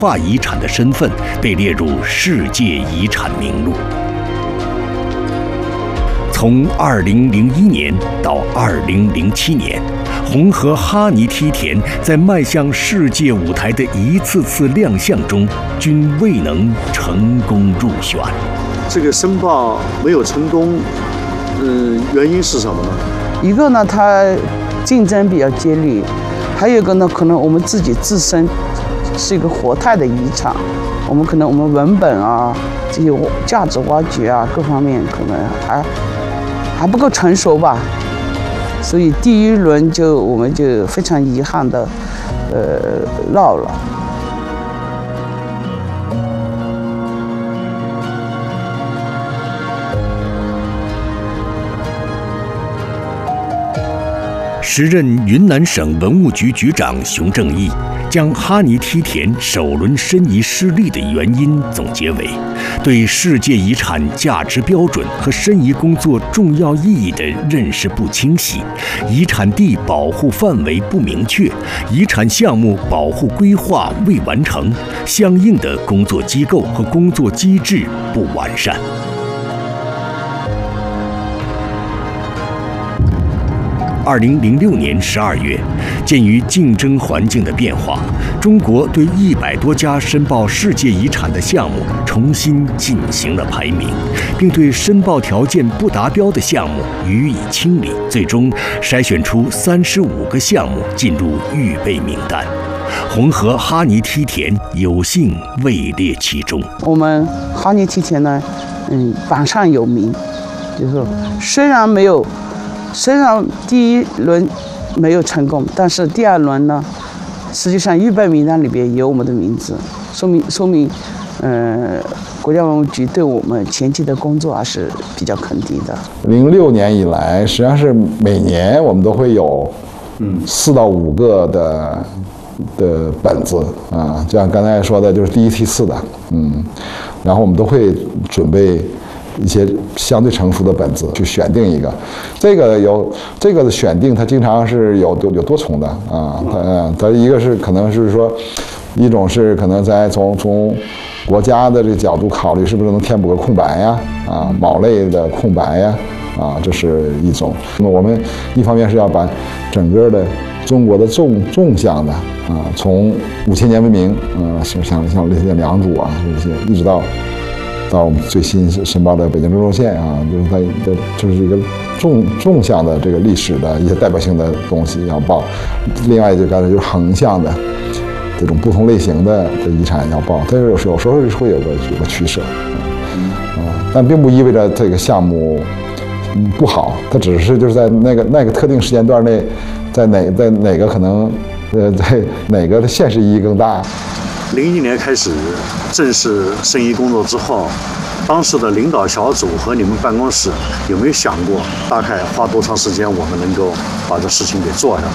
化遗产的身份被列入世界遗产名录。从2001年到2007年，红河哈尼梯田在迈向世界舞台的一次次亮相中，均未能成功入选。 这个申报没有成功，原因是什么呢？ 一个呢，它竞争比较激烈；还有一个呢，可能我们自己自身是一个活态的遗产，我们文本啊，这些价值挖掘啊，各方面可能还不够成熟吧。所以第一轮我们就非常遗憾的落了。 时任云南省文物局局长熊正义将哈尼梯田首轮申遗失利的原因总结为对世界遗产价值标准和申遗工作重要意义的认识不清晰，遗产地保护范围不明确，遗产项目保护规划未完成，相应的工作机构和工作机制不完善。2006年12月，鉴于竞争环境的变化，中国对100多家申报世界遗产的项目重新进行了排名，并对申报条件不达标的项目予以清理，最终筛选出35个项目进入预备名单。红河哈尼梯田有幸位列其中。 我们哈尼梯田呢，榜上有名，就是说虽然第一轮没有成功，但是第二轮呢，实际上预备名单里边有我们的名字，说明，国家文物局对我们前期的工作还是比较肯定的。 06年以来，实际上是每年我们都会有4到5个的本子啊，就像刚才说的，就是第一梯次的，然后我们都会准备一些相对成熟的本子去选定一个，这个的选定，它经常是有多重的啊，它一个是可能是说，一种是可能从国家的这个角度考虑，是不是能填补个空白呀，卯类的空白呀，这是一种。那么我们一方面是要把整个的中国的纵向的从5000年文明，像这些良渚啊这些，一直到我们最新申报的北京中轴线就是它就是一个纵向的这个历史的一些代表性的东西要报，另外就刚才就是横向的这种不同类型的遗产要报，但是有时候会有个取舍，但并不意味着这个项目不好，它只是就是在那个特定时间段内，在哪个可能在哪个的现实意义更大。 01年开始正式申遗工作之后，当时的领导小组和你们办公室有没有想过，大概花多长时间我们能够把这事情给做下来？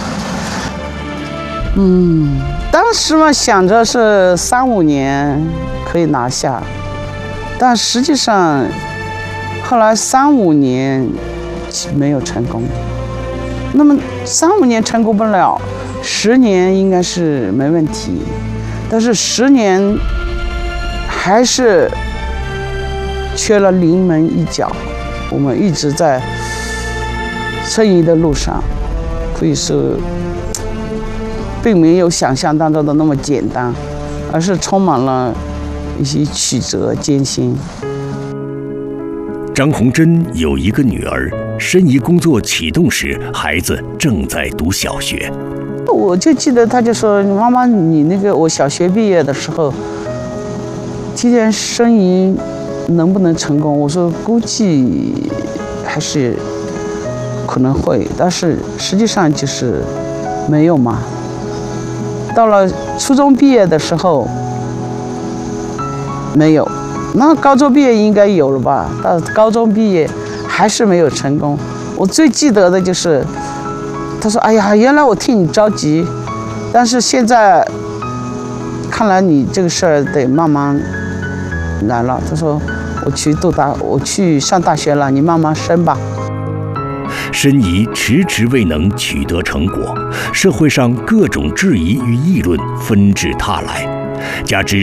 当时嘛想着是3-5年可以拿下，但实际上后来3-5年没有成功。那么3-5年成功不了，10年应该是没问题。但是10年还是缺了临门一脚，我们一直在申遗的路上，可以说并没有想象当中的那么简单，而是充满了一些曲折艰辛。 张红珍有一个女儿，申遗工作启动时，孩子正在读小学。 我就记得他就说：“妈妈，你那个我小学毕业的时候，提前申遗能不能成功？”我说：“估计还是可能会，但是实际上就是没有嘛。到了初中毕业的时候没有，那高中毕业应该有了吧？到高中毕业还是没有成功。我最记得的就是。”他说：“哎呀，原来我替你着急，但是现在看来你这个事儿得慢慢来了。”他说：“我去上大学了，你慢慢申吧。” 申遗迟迟未能取得成果，社会上各种质疑与议论纷至沓来，加之